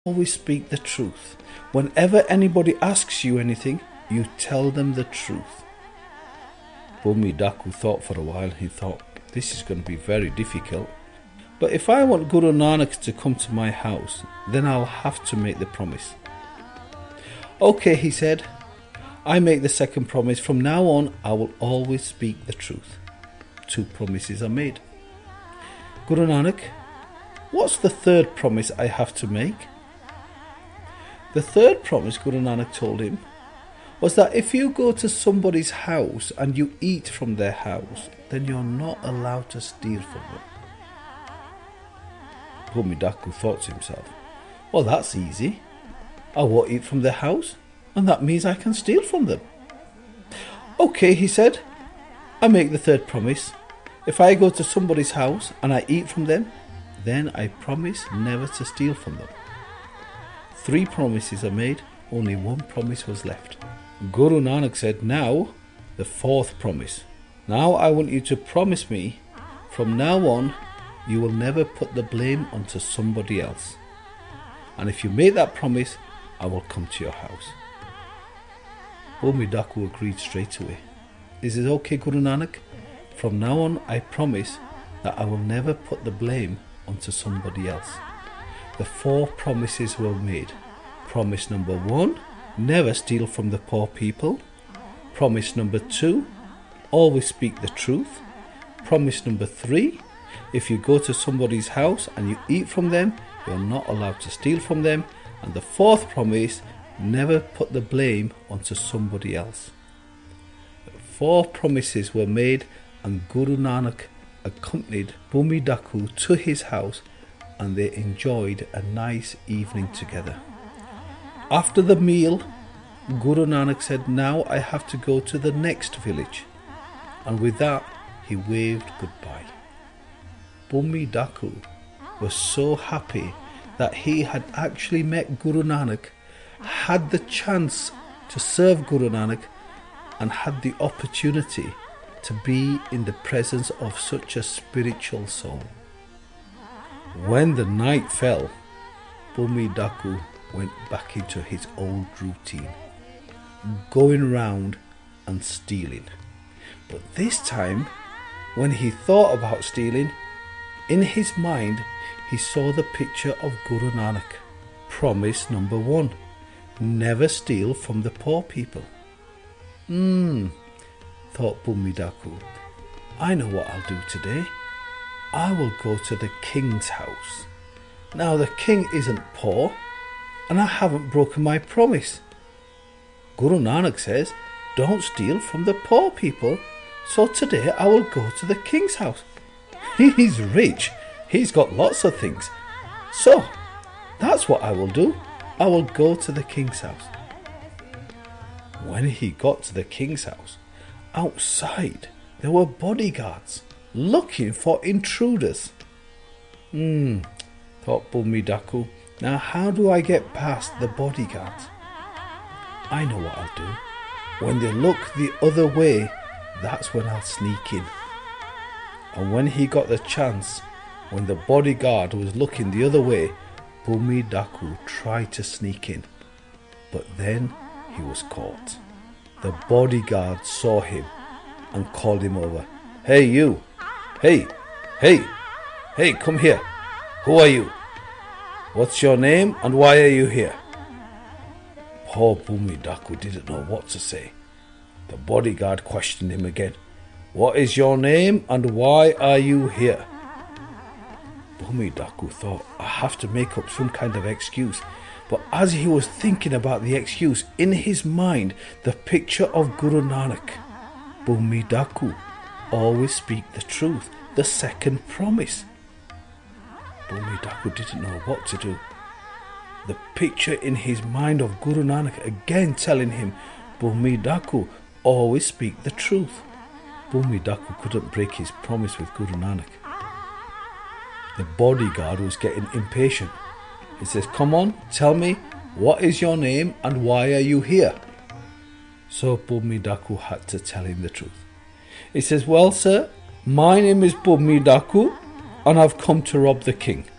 always speak the truth. Whenever anybody asks you anything, you tell them the truth. Bhumi Daku thought for a while. He thought, this is going to be very difficult. But if I want Guru Nanak to come to my house, then I'll have to make the promise. Okay, he said, I make the second promise. From now on, I will always speak the truth. 2 promises are made. Guru Nanak, what's the third promise I have to make? The third promise, Guru Nanak told him, was that if you go to somebody's house and you eat from their house, then you're not allowed to steal from them. Bhumi Daku thought to himself, well, that's easy. I won't eat from their house, and that means I can steal from them. Okay, he said, I make the third promise. If I go to somebody's house and I eat from them, then I promise never to steal from them. 3 promises are made, only 1 promise was left. Guru Nanak said, now the 4th promise. Now I want you to promise me, from now on, you will never put the blame onto somebody else. And if you make that promise, I will come to your house. Bhumi Daku agreed straight away. Is it okay, Guru Nanak? From now on, I promise that I will never put the blame onto somebody else. The 4 promises were made. Promise number 1, never steal from the poor people. Promise number 2, always speak the truth. Promise number 3, if you go to somebody's house and you eat from them, you're not allowed to steal from them. And the 4th promise, never put the blame onto somebody else. 4 promises were made, and Guru Nanak accompanied Bhumi Daku to his house, and they enjoyed a nice evening together. After the meal, Guru Nanak said, now I have to go to the next village. And with that, he waved goodbye. Bhumi Daku was so happy that he had actually met Guru Nanak, had the chance to serve Guru Nanak, and had the opportunity to be in the presence of such a spiritual soul. When the night fell, Bhumi Daku went back into his old routine, going round and stealing. But this time, when he thought about stealing, in his mind he saw the picture of Guru Nanak. Promise number 1, never steal from the poor people. Thought Bhumi Daku, I know what I'll do today. I will go to the king's house. Now the king isn't poor, and I haven't broken my promise. Guru Nanak says, don't steal from the poor people, so today I will go to the king's house. He's rich, he's got lots of things. So, that's what I will do. I will go to the king's house. When he got to the king's house, outside there were bodyguards looking for intruders. Thought Bhumi Daku, now how do I get past the bodyguards? I know what I'll do. When they look the other way, that's when I'll sneak in. And when he got the chance, when the bodyguard was looking the other way, Bhumi Daku tried to sneak in. But then he was caught. The bodyguard saw him and called him over. Hey you! Hey! Come here! Who are you? What's your name and why are you here? Poor Bhumi Daku didn't know what to say. The bodyguard questioned him again. What is your name and why are you here? Bhumi Daku thought, I have to make up some kind of excuse. But as he was thinking about the excuse, in his mind, the picture of Guru Nanak. Bhumi Daku, always speak the truth, the second promise. Bhumi Daku didn't know what to do. The picture in his mind of Guru Nanak again telling him, Bhumi Daku, always speak the truth. Bhumi Daku couldn't break his promise with Guru Nanak. The bodyguard was getting impatient. He says, come on, tell me, what is your name and why are you here? So Bhumi Daku had to tell him the truth. He says, well sir, my name is Bhumi Daku and I've come to rob the king.